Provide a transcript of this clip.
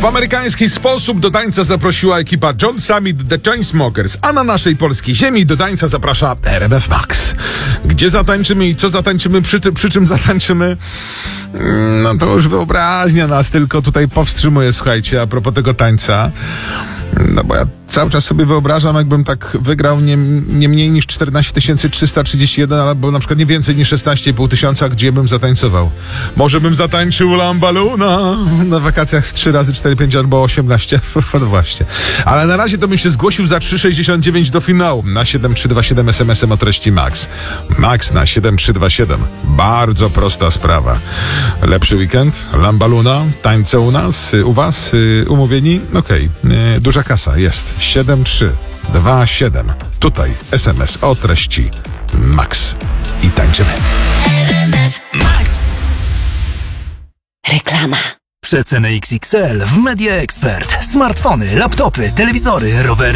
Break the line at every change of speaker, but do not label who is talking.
W amerykański sposób do tańca zaprosiła ekipa John Summit The Chainsmokers, a na naszej polskiej ziemi do tańca zaprasza RMF Max. Gdzie zatańczymy i co zatańczymy, przy czym zatańczymy? No to już wyobraźnia nas tylko tutaj powstrzymuje, słuchajcie, a propos tego tańca. No bo ja cały czas sobie wyobrażam, jakbym tak wygrał nie mniej niż 14 331, albo na przykład nie więcej niż 16,5 tysiąca, gdzie bym zatańcował. Może bym zatańczył Lambaluna na wakacjach z 3 razy 4, 5 albo 18. No właśnie. Ale na razie to bym się zgłosił za 3,69 do finału na 7327 SMS-em o treści Max. Max na 7327. Bardzo prosta sprawa. Lepszy weekend, Lambaluna, tańce u was, umówieni? Okej. Duża kasa jest 7327. Tutaj SMS o treści Max i tańczymy.
RMF Max. Reklama.
Przeceny XXL w Media Expert. Smartfony, laptopy, telewizory, rowery.